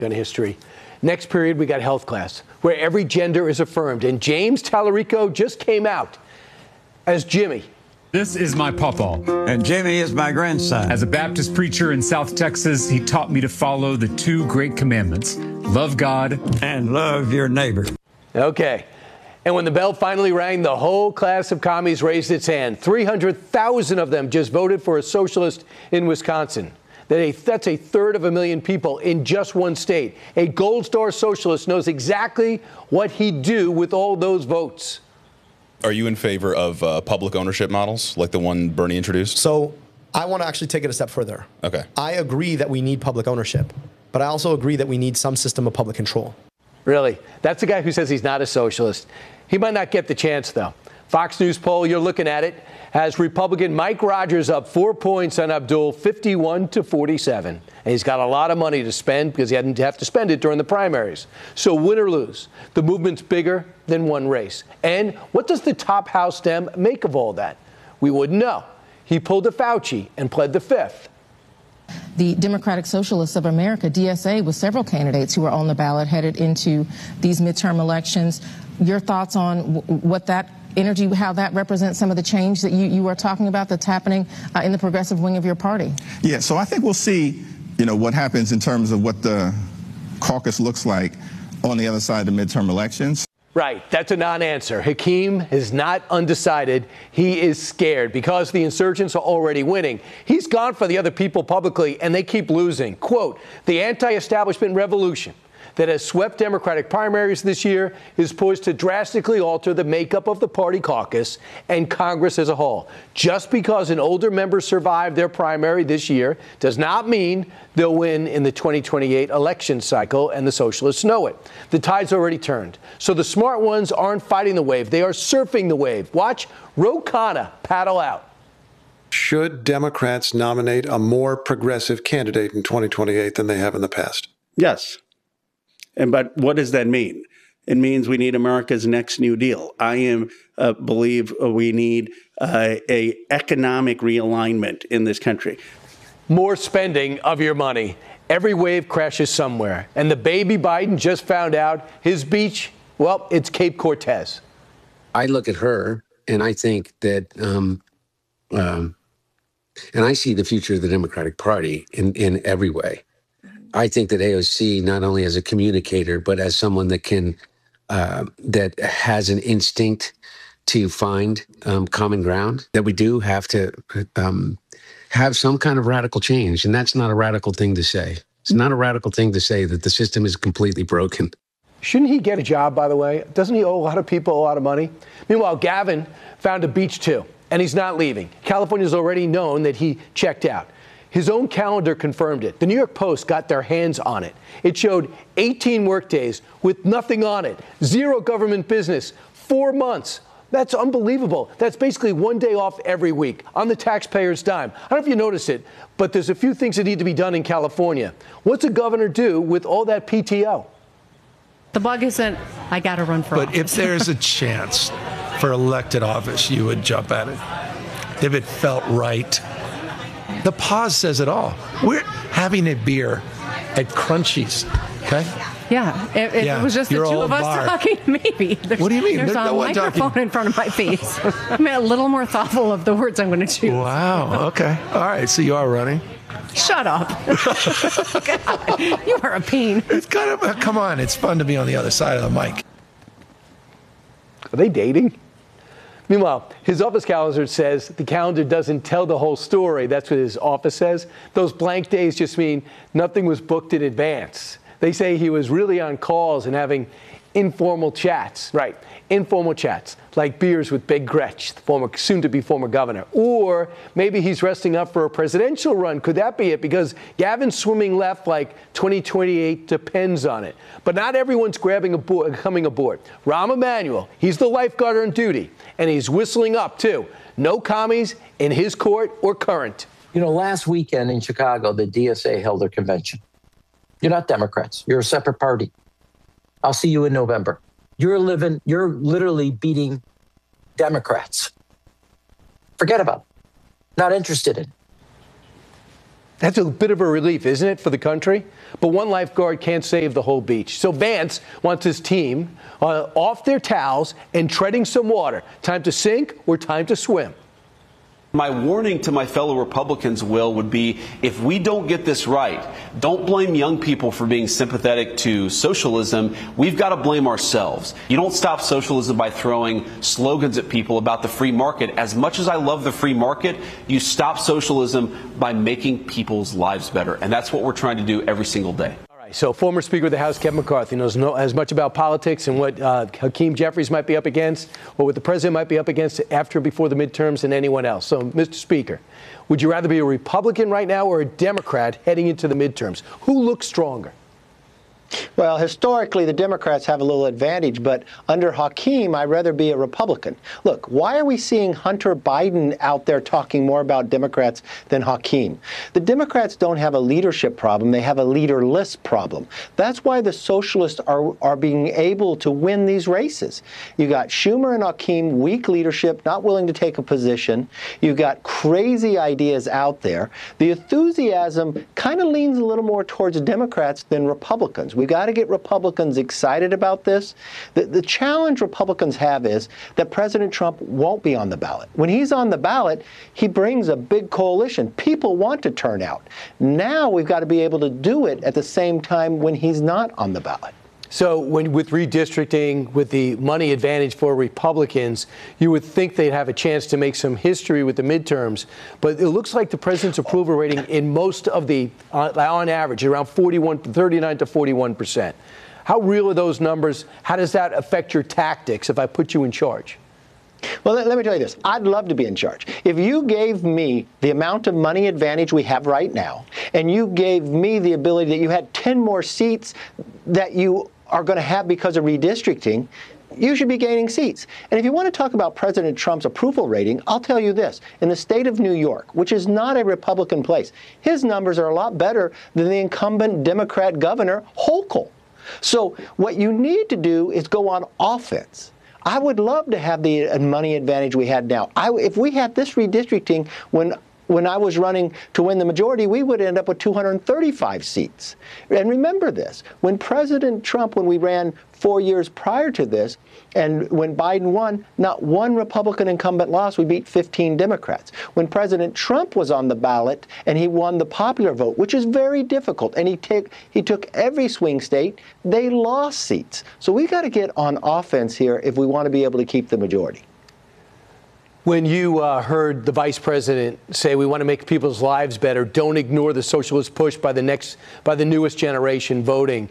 in history. Next period, we got health class, where every gender is affirmed. And James Tallarico just came out as Jimmy. This is my pawpaw. And Jimmy is my grandson. As a Baptist preacher in South Texas, he taught me to follow the two great commandments: love God and love your neighbor. Okay. And when the bell finally rang, the whole class of commies raised its hand. 300,000 of them just voted for a socialist in Wisconsin. That's a third of a million people in just one state. A Gold Star socialist knows exactly what he'd do with all those votes. Are you in favor of public ownership models like the one Bernie introduced? So I want to actually take it a step further. Okay. I agree that we need public ownership, but I also agree that we need some system of public control. Really? That's the guy who says he's not a socialist. He might not get the chance, though. Fox News poll, you're looking at it, has Republican Mike Rogers up 4 points on Abdul, 51-47. And he's got a lot of money to spend because he didn't have to spend it during the primaries. So win or lose, the movement's bigger than one race. And what does the top House Dem make of all that? We wouldn't know. He pulled a Fauci and pled the fifth. The Democratic Socialists of America, DSA, with several candidates who are on the ballot headed into these midterm elections. Your thoughts on what that energy, how that represents some of the change that you are talking about that's happening in the progressive wing of your party? Yeah, so I think we'll see, what happens in terms of what the caucus looks like on the other side of the midterm elections. Right. That's a non-answer. Hakeem is not undecided. He is scared because the insurgents are already winning. He's gone for the other people publicly, and they keep losing. Quote, the anti-establishment revolution that has swept Democratic primaries this year is poised to drastically alter the makeup of the party caucus and Congress as a whole. Just because an older member survived their primary this year does not mean they'll win in the 2028 election cycle, and the socialists know it. The tide's already turned. So the smart ones aren't fighting the wave. They are surfing the wave. Watch Ro Khanna paddle out. Should Democrats nominate a more progressive candidate in 2028 than they have in the past? Yes. But what does that mean? It means we need America's next New Deal. I believe we need a economic realignment in this country. More spending of your money. Every wave crashes somewhere. And the baby Biden just found out his beach, well, it's Cape Cortez. I look at her and I think that, and I see the future of the Democratic Party in every way. I think that AOC, not only as a communicator, but as someone that can, that has an instinct to find common ground, that we do have to have some kind of radical change. And that's not a radical thing to say. It's not a radical thing to say that the system is completely broken. Shouldn't he get a job, by the way? Doesn't he owe a lot of people a lot of money? Meanwhile, Gavin found a beach, too, and he's not leaving. California's already known that he checked out. His own calendar confirmed it. The New York Post got their hands on it. It showed 18 workdays with nothing on it, 0 government business, 4 months. That's unbelievable. That's basically 1 day off every week on the taxpayer's dime. I don't know if you noticed it, but there's a few things that need to be done in California. What's a governor do with all that PTO? The bug isn't, I got to run for office. But if there's a chance for elected office, you would jump at it. If it felt right. The pause says it all. We're having a beer at Crunchies, okay? Yeah, if it was just the two of us talking, maybe. What do you mean? There's a microphone in front of my face. I'm a little more thoughtful of the words I'm going to choose. Wow, okay. All right, so you are running. Shut up. God, you are a pain. It's kind of, come on, it's fun to be on the other side of the mic. Are they dating? Meanwhile, his office calendar says the calendar doesn't tell the whole story. That's what his office says. Those blank days just mean nothing was booked in advance. They say he was really on calls and having informal chats. Right, informal chats, like beers with Big Gretch, the soon-to-be former governor. Or maybe he's resting up for a presidential run. Could that be it? Because Gavin's swimming left like 2028 depends on it. But not everyone's coming aboard. Rahm Emanuel, he's the lifeguard on duty, and he's whistling up, too. No commies in his court or current. Last weekend in Chicago, the DSA held their convention. You're not Democrats. You're a separate party. I'll see you in November. You're literally beating Democrats. Forget about it. Not interested in. That's a bit of a relief, isn't it, for the country? But one lifeguard can't save the whole beach. So Vance wants his team off their towels and treading some water. Time to sink or time to swim? My warning to my fellow Republicans, Will, would be if we don't get this right, don't blame young people for being sympathetic to socialism. We've got to blame ourselves. You don't stop socialism by throwing slogans at people about the free market. As much as I love the free market, you stop socialism by making people's lives better. And that's what we're trying to do every single day. So former Speaker of the House Kevin McCarthy knows as much about politics and what Hakeem Jeffries might be up against or what the president might be up against after and before the midterms than anyone else. So, Mr. Speaker, would you rather be a Republican right now or a Democrat heading into the midterms? Who looks stronger? Well, historically, the Democrats have a little advantage, but under Hakeem, I'd rather be a Republican. Look, why are we seeing Hunter Biden out there talking more about Democrats than Hakeem? The Democrats don't have a leadership problem. They have a leaderless problem. That's why the socialists are being able to win these races. You got Schumer and Hakeem, weak leadership, not willing to take a position. You got crazy ideas out there. The enthusiasm kind of leans a little more towards Democrats than Republicans. We've got to get Republicans excited about this. The challenge Republicans have is that President Trump won't be on the ballot. When he's on the ballot, he brings a big coalition. People want to turn out. Now we've got to be able to do it at the same time when he's not on the ballot. So with redistricting, with the money advantage for Republicans, you would think they'd have a chance to make some history with the midterms. But it looks like the president's approval rating in most of the, on average, around 39 to 41%. How real are those numbers? How does that affect your tactics if I put you in charge? Well, let me tell you this. I'd love to be in charge. If you gave me the amount of money advantage we have right now, and you gave me the ability that you had 10 more seats that you are going to have because of redistricting, you should be gaining seats. And if you want to talk about President Trump's approval rating, I'll tell you this. In the state of New York, which is not a Republican place, his numbers are a lot better than the incumbent Democrat governor, Hochul. So what you need to do is go on offense. I would love to have the money advantage we had now. If we had this redistricting when I was running to win the majority, we would end up with 235 seats. And remember this, when President Trump, when we ran 4 years prior to this, and when Biden won, not one Republican incumbent lost. We beat 15 Democrats. When President Trump was on the ballot and he won the popular vote, which is very difficult, and he took every swing state, they lost seats. So we got to get on offense here if we want to be able to keep the majority. When you heard the vice president say we want to make people's lives better, don't ignore the socialist push by the newest generation voting.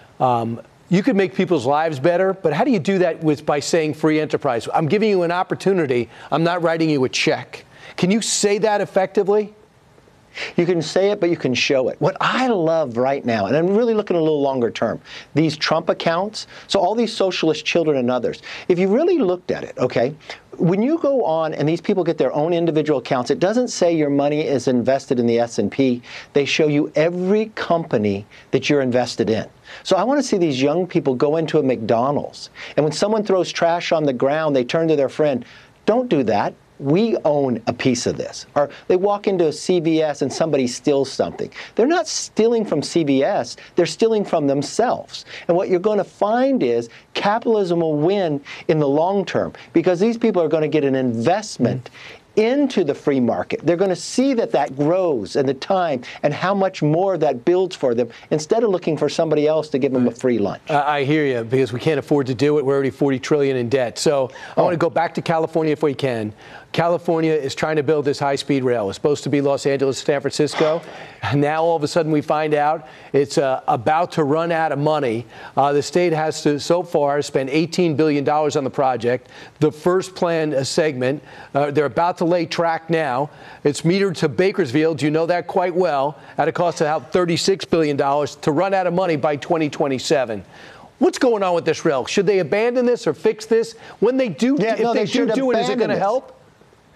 You could make people's lives better, but how do you do that by saying free enterprise? I'm giving you an opportunity. I'm not writing you a check. Can you say that effectively? You can say it, but you can show it. What I love right now, and I'm really looking a little longer term, these Trump accounts, so all these socialist children and others, if you really looked at it, okay, when you go on and these people get their own individual accounts, it doesn't say your money is invested in the S&P. They show you every company that you're invested in. So I want to see these young people go into a McDonald's, and when someone throws trash on the ground, they turn to their friend, don't do that. We own a piece of this. Or they walk into a CVS and somebody steals something. They're not stealing from CVS, they're stealing from themselves. And what you're going to find is capitalism will win in the long term because these people are going to get an investment into the free market. They're going to see that that grows in the time and how much more that builds for them instead of looking for somebody else to give them a free lunch. I hear you, because we can't afford to do it. We're already $40 trillion in debt. So I want to go back to California if we can. California is trying to build this high-speed rail. It's supposed to be Los Angeles, San Francisco. Now all of a sudden we find out it's about to run out of money. The state has to, so far, spend $18 billion on the project. The first planned segment, they're about to lay track now. It's metered to Bakersfield. You know that quite well. At a cost of about $36 billion to run out of money by 2027. What's going on with this rail? Should they abandon this or fix this? When they do, if they do it, is it going to help?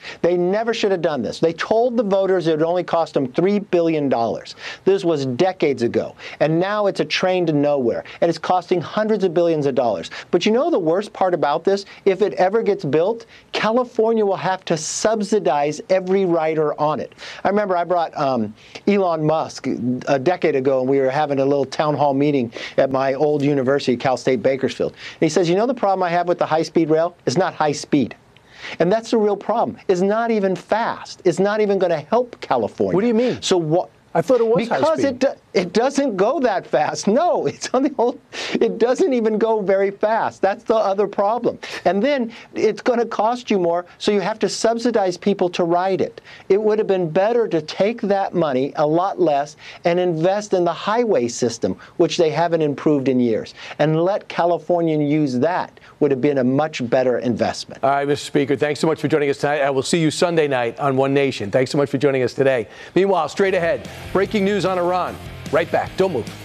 They never should have done this. They told the voters it would only cost them $3 billion. This was decades ago. And now it's a train to nowhere. And it's costing hundreds of billions of dollars. But you know the worst part about this? If it ever gets built, California will have to subsidize every rider on it. I remember I brought Elon Musk a decade ago, and we were having a little town hall meeting at my old university, Cal State Bakersfield. And he says, you know the problem I have with the high-speed rail? It's not high speed. And that's the real problem. It's not even fast. It's not even going to help California. What do you mean? So what? I thought it was high speed. Because it doesn't go that fast. No, it's on the whole. It doesn't even go very fast. That's the other problem. And then it's going to cost you more, so you have to subsidize people to ride it. It would have been better to take that money, a lot less, and invest in the highway system, which they haven't improved in years, and let California use that. Would have been a much better investment. All right, Mr. Speaker, thanks so much for joining us tonight. I will see you Sunday night on One Nation. Thanks so much for joining us today. Meanwhile, straight ahead, breaking news on Iran. Right back. Don't move.